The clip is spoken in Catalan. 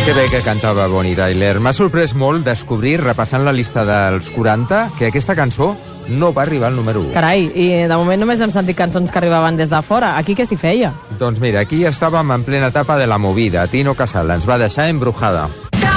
Que bé que cantava Bonnie Tyler. M'ha sorprès molt descobrir, repassant la llista dels 40, que aquesta cançó no va arribar al número 1. Carai, i de moment només hem sentit cançons que arribaven des de fora. Aquí què s'hi feia? Doncs mira, aquí estàvem en plena etapa de la movida. Tino Casal ens va deixar embrujada.